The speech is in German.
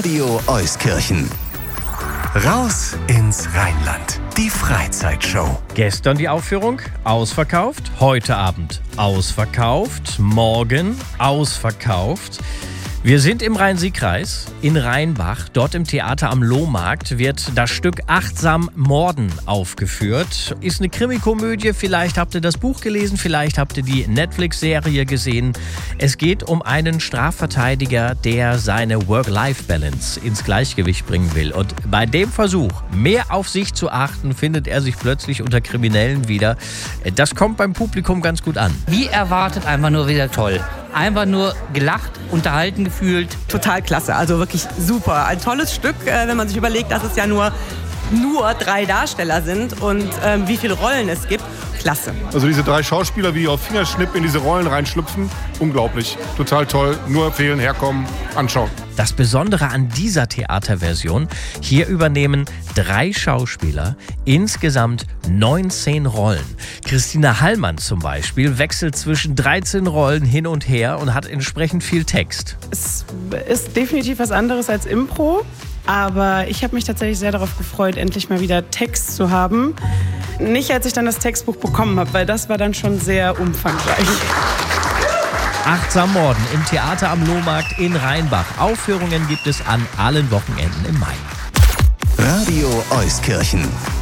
Radio Euskirchen. Raus ins Rheinland. Die Freizeitshow. Gestern die Aufführung, ausverkauft. Heute Abend ausverkauft. Morgen ausverkauft. Wir sind im Rhein-Sieg-Kreis in Rheinbach. Dort im Theater am Lohmarkt wird das Stück Achtsam Morden aufgeführt. Ist eine Krimikomödie. Vielleicht habt ihr das Buch gelesen, vielleicht habt ihr die Netflix-Serie gesehen. Es geht um einen Strafverteidiger, der seine Work-Life-Balance ins Gleichgewicht bringen will. Und bei dem Versuch, mehr auf sich zu achten, findet er sich plötzlich unter Kriminellen wieder. Das kommt beim Publikum ganz gut an. Wie erwartet, einfach nur wieder toll. Einfach nur gelacht, unterhalten gefühlt. Total klasse, also wirklich super. Ein tolles Stück, wenn man sich überlegt, dass es ja nur 3 Darsteller sind und wie viele Rollen es gibt. Klasse. Also diese 3 Schauspieler, wie die auf Fingerschnipp in diese Rollen reinschlüpfen, unglaublich. Total toll, nur empfehlen, herkommen, anschauen. Das Besondere an dieser Theaterversion, hier übernehmen 3 Schauspieler insgesamt 19 Rollen. Christina Hallmann zum Beispiel wechselt zwischen 13 Rollen hin und her und hat entsprechend viel Text. Es ist definitiv was anderes als Impro, aber ich habe mich tatsächlich sehr darauf gefreut, endlich mal wieder Text zu haben. Nicht, als ich dann das Textbuch bekommen habe, weil das war dann schon sehr umfangreich. Achtsam Morden im Theater am Lohmarkt in Rheinbach. Aufführungen gibt es an allen Wochenenden im Mai. Radio Euskirchen.